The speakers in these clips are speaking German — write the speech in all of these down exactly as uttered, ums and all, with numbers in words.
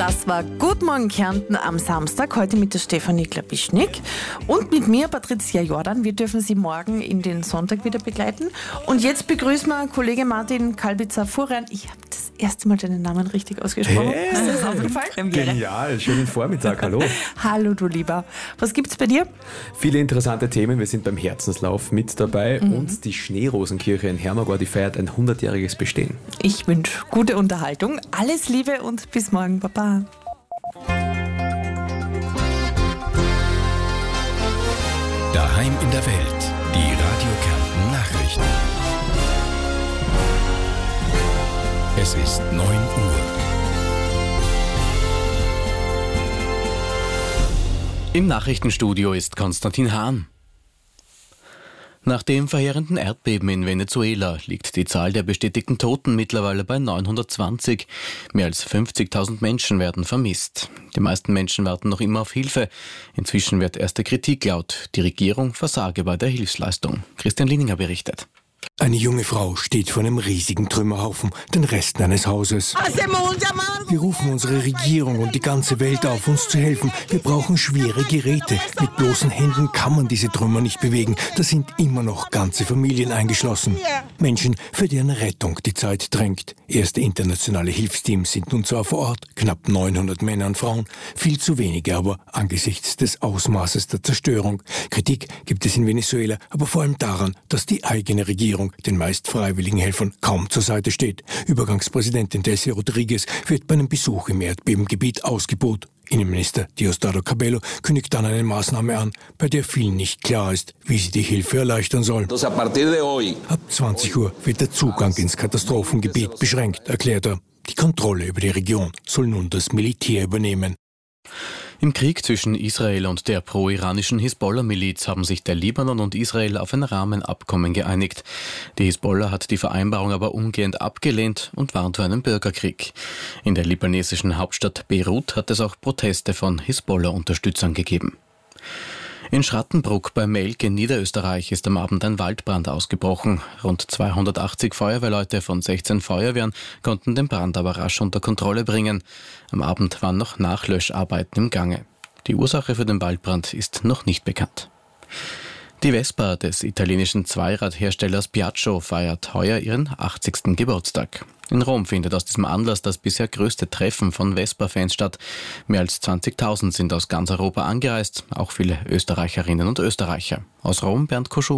Das war Guten Morgen Kärnten am Samstag, heute mit der Stefanie Klapischnik und mit mir, Patricia Jordan. Wir dürfen Sie morgen in den Sonntag wieder begleiten. Und jetzt begrüßen wir Kollege Martin Kalbitzer-Furian. Ich habe das erste Mal deinen Namen richtig ausgesprochen. Hey, ist das aufgefallen? Genial, schönen Vormittag, hallo. Hallo du Lieber. Was gibt's bei dir? Viele interessante Themen, wir sind beim Herzenslauf mit dabei Mhm. und die Schneerosenkirche in Hermagor, die feiert ein hundertjähriges Bestehen. Ich wünsche gute Unterhaltung, alles Liebe und bis morgen, Baba. Daheim in der Welt, die Radio Kärnten Nachrichten. Es ist neun Uhr. Im Nachrichtenstudio ist Konstantin Hahn. Nach dem verheerenden Erdbeben in Venezuela liegt die Zahl der bestätigten Toten mittlerweile bei neunhundertzwanzig. Mehr als fünfzigtausend Menschen werden vermisst. Die meisten Menschen warten noch immer auf Hilfe. Inzwischen wird erste Kritik laut. Die Regierung versage bei der Hilfsleistung. Christian Lininger berichtet. Eine junge Frau steht vor einem riesigen Trümmerhaufen, den Resten eines Hauses. Wir rufen unsere Regierung und die ganze Welt auf, uns zu helfen. Wir brauchen schwere Geräte. Mit bloßen Händen kann man diese Trümmer nicht bewegen. Da sind immer noch ganze Familien eingeschlossen. Menschen, für deren Rettung die Zeit drängt. Erste internationale Hilfsteams sind nun zwar vor Ort, knapp neunhundert Männer und Frauen, viel zu wenige aber angesichts des Ausmaßes der Zerstörung. Kritik gibt es in Venezuela, aber vor allem daran, dass die eigene Regierung den meist freiwilligen Helfern kaum zur Seite steht. Übergangspräsidentin Delcy Rodriguez wird bei einem Besuch im Erdbebengebiet ausgebuht. Innenminister Diosdado Cabello kündigt dann eine Maßnahme an, bei der vielen nicht klar ist, wie sie die Hilfe erleichtern soll. Ab zwanzig Uhr wird der Zugang ins Katastrophengebiet beschränkt, erklärt er. Die Kontrolle über die Region soll nun das Militär übernehmen. Im Krieg zwischen Israel und der pro-iranischen Hisbollah-Miliz haben sich der Libanon und Israel auf ein Rahmenabkommen geeinigt. Die Hisbollah hat die Vereinbarung aber umgehend abgelehnt und warnt vor einem Bürgerkrieg. In der libanesischen Hauptstadt Beirut hat es auch Proteste von Hisbollah-Unterstützern gegeben. In Schrattenbruck bei Melk in Niederösterreich ist am Abend ein Waldbrand ausgebrochen. Rund zweihundertachtzig Feuerwehrleute von sechzehn Feuerwehren konnten den Brand aber rasch unter Kontrolle bringen. Am Abend waren noch Nachlöscharbeiten im Gange. Die Ursache für den Waldbrand ist noch nicht bekannt. Die Vespa des italienischen Zweiradherstellers Piaggio feiert heuer ihren achtzigsten Geburtstag. In Rom findet aus diesem Anlass das bisher größte Treffen von Vespa-Fans statt. Mehr als zwanzigtausend sind aus ganz Europa angereist, auch viele Österreicherinnen und Österreicher. Aus Rom Bernd Koschuh.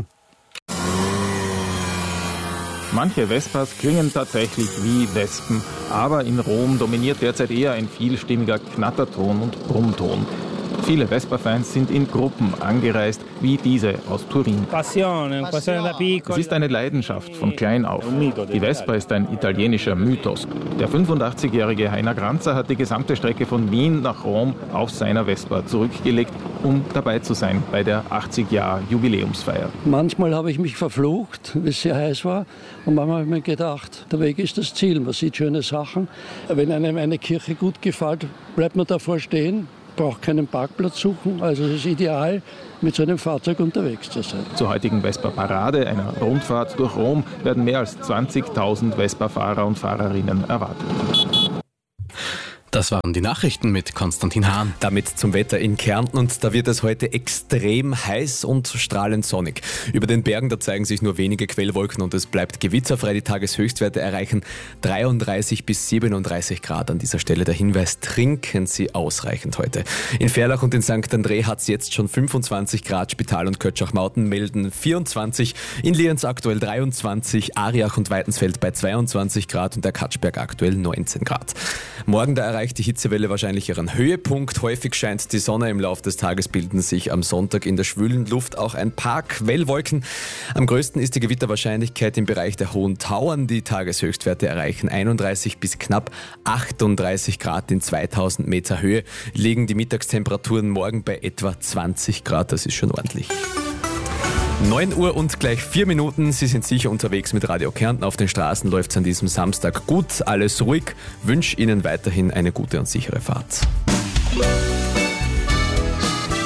Manche Vespas klingen tatsächlich wie Wespen, aber in Rom dominiert derzeit eher ein vielstimmiger Knatterton und Brummton. Viele Vespa-Fans sind in Gruppen angereist, wie diese aus Turin. Es ist eine Leidenschaft von klein auf. Die Vespa ist ein italienischer Mythos. Der fünfundachtzigjährige Heiner Granzer hat die gesamte Strecke von Wien nach Rom auf seiner Vespa zurückgelegt, um dabei zu sein bei der achtzig-Jahr-Jubiläumsfeier. Manchmal habe ich mich verflucht, wie es sehr heiß war. Und manchmal habe ich mir gedacht, der Weg ist das Ziel. Man sieht schöne Sachen. Wenn einem eine Kirche gut gefällt, bleibt man davor stehen. Braucht keinen Parkplatz suchen, also es ist ideal, mit so einem Fahrzeug unterwegs zu sein. Zur heutigen Vespa-Parade, einer Rundfahrt durch Rom, werden mehr als zwanzigtausend Vespa-Fahrer und Fahrerinnen erwartet. Das waren die Nachrichten mit Konstantin Hahn. Damit zum Wetter in Kärnten und da wird es heute extrem heiß und strahlend sonnig. Über den Bergen, da zeigen sich nur wenige Quellwolken und es bleibt gewitzerfrei. Die Tageshöchstwerte erreichen dreiunddreißig bis siebenunddreißig Grad. An dieser Stelle der Hinweis, trinken Sie ausreichend heute. In Ferlach und in Sankt André hat es jetzt schon fünfundzwanzig Grad, Spital und Kötschach-Mauten melden vierundzwanzig, in Lienz aktuell dreiundzwanzig, Ariach und Weitensfeld bei zweiundzwanzig Grad und der Katschberg aktuell neunzehn Grad. Morgen, da erreicht die Hitzewelle wahrscheinlich ihren Höhepunkt. Häufig scheint die Sonne. Im Laufe des Tages bilden sich am Sonntag in der schwülen Luft auch ein paar Quellwolken. Am größten ist die Gewitterwahrscheinlichkeit im Bereich der Hohen Tauern. Die Tageshöchstwerte erreichen einunddreißig bis knapp achtunddreißig Grad in zweitausend Meter Höhe. Liegen die Mittagstemperaturen morgen bei etwa zwanzig Grad. Das ist schon ordentlich. neun Uhr und gleich vier Minuten. Sie sind sicher unterwegs mit Radio Kärnten. Auf den Straßen läuft es an diesem Samstag gut, alles ruhig. Wünsche Ihnen weiterhin eine gute und sichere Fahrt.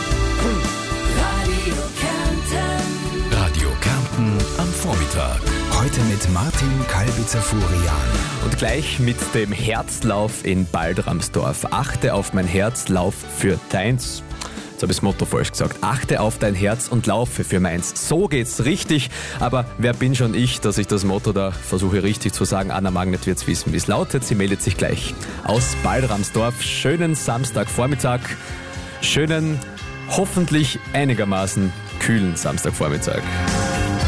Radio Kärnten am Vormittag. Heute mit Martin Kalbitzer-Furian. Und gleich mit dem Herzlauf in Baldramsdorf. Achte auf mein Herz, lauf für deins. Jetzt habe ich das Motto falsch gesagt. Achte auf dein Herz und laufe für meins. So geht's richtig. Aber wer bin schon ich, dass ich das Motto da versuche richtig zu sagen? Anna Magnet wird's wissen, wie es lautet. Sie meldet sich gleich aus Baldramsdorf. Schönen Samstagvormittag. Schönen, hoffentlich einigermaßen kühlen Samstagvormittag.